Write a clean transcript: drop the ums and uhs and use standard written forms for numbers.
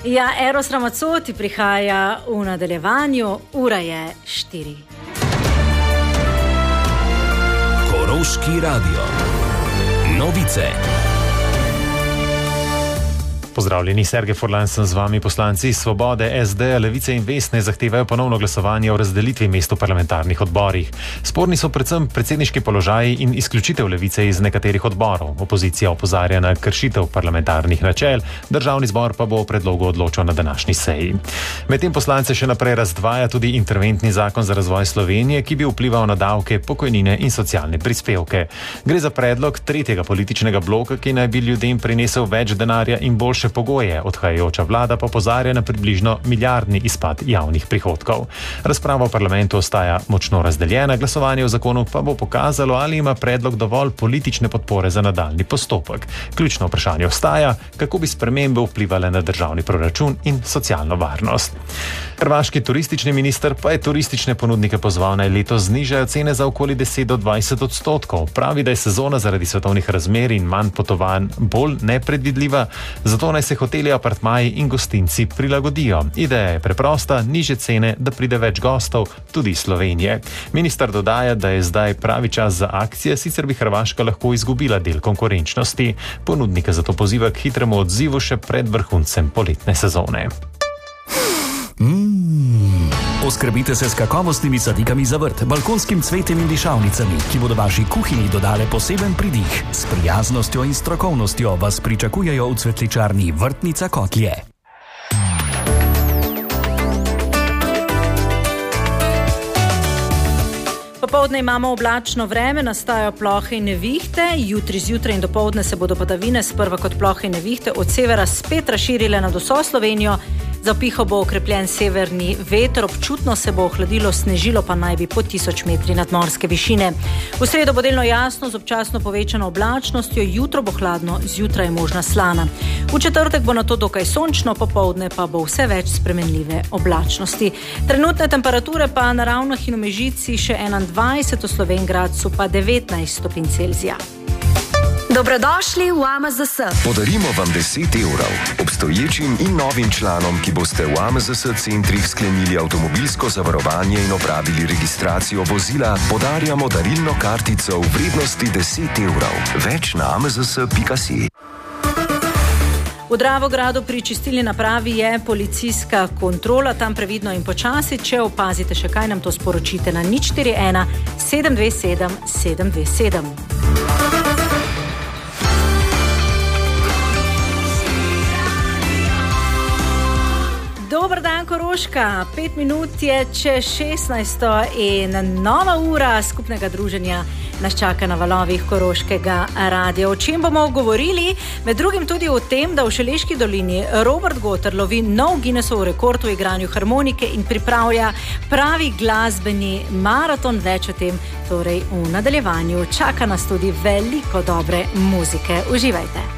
Ja, Eros Ramazzotti prihaja v nadaljevanju, ura je 4. Koroški radio. Novice. Pozdravljeni, Sergej Furlan sem z vami. Poslanci Svobode, SD, Levice in Vesne zahtevajo ponovno glasovanje o razdelitvi mest v parlamentarnih odborih. Sporni so predvsem predsedniški položaji in izključitev Levice iz nekaterih odborov. Opozicija opozarja na kršitev parlamentarnih načel, Državni zbor pa bo o predlogu odločal na današnji seji. Medtem poslance še naprej razdvaja tudi interventni zakon za razvoj Slovenije, ki bi vplival na davke, pokojnine in socialne prispevke. Gre za predlog tretjega političnega bloka, ki naj bi ljudem prinesel več denarja in boljše pogoje. Odhajajoča vlada pa opozarja na približno milijardni izpad javnih prihodkov. Razprava v parlamentu ostaja močno razdeljena, glasovanje o zakonu pa bo pokazalo, ali ima predlog dovolj politične podpore za nadaljnji postopek. Ključno vprašanje ostaja, kako bi spremembe vplivale na državni proračun in socialno varnost. Hrvaški turistični minister pa je turistične ponudnike pozval, naj letos znižajo cene za okoli 10 do 20%. Pravi, da je sezona zaradi svetovnih razmer in manj potovanj bolj nepredvidljiva, zato naj se hoteli, apartmaji in gostinci prilagodijo. Ideja je preprosta, nižje cene, da pride več gostov, tudi iz Slovenije. Minister dodaja, da je zdaj pravi čas za akcije, sicer bi Hrvaška lahko izgubila del konkurenčnosti. Ponudnike zato poziva k hitremu odzivu še pred vrhuncem poletne sezone. Oskrbite se s kakovostnimi sadikami za vrt, balkonskim cvetjem in dišavnicami, ki bodo vaši kuhinji dodale poseben pridih. S prijaznostjo in strokovnostjo vas pričakujejo v cvetličarni Vrtnica Kotlje. Popoldne imamo oblačno vreme, nastajajo plohe in nevihte. Jutri zjutraj in dopoldne se bodo padavine sprva kot plohe in nevihte od severa spet razširile nad vso Slovenijo. Za opiho bo okrepljen severni veter, občutno se bo ohladilo, snežilo pa naj bi po 1000 metri nadmorske višine. V sredo bo delno jasno z občasno povečano oblačnostjo, jutro bo hladno, zjutraj je možna slana. V četrtek bo nato dokaj sončno, popoldne pa bo vse več spremenljive oblačnosti. Trenutne temperature pa na Ravnah in v Mežici še 21, v Slovenj Gradcu pa 19 stopinj Celzija. Dobrodošli v AMZS. Podarimo vam 10 evrov. Obstoječim in novim članom, ki boste v AMZS centrih sklenili avtomobilsko zavarovanje in opravili registracijo vozila, podarjamo darilno kartico v vrednosti 10 evrov. Več na amzs.si. V Dravogradu pri čistilni napravi je policijska kontrola, tam previdno in počasi. Če opazite še kaj, nam to sporočite na 041 727 727. Dober dan, Koroška. 5 minut je čez 16 in nova ura skupnega druženja nas čaka na valovih Koroškega radia. O čem bomo govorili? Med drugim tudi o tem, da v Šaleški dolini Robert Goter lovi nov Guinnessov rekord v igranju harmonike in pripravlja pravi glasbeni maraton. Več o tem torej v nadaljevanju. Čaka nas tudi veliko dobre muzike. Uživajte.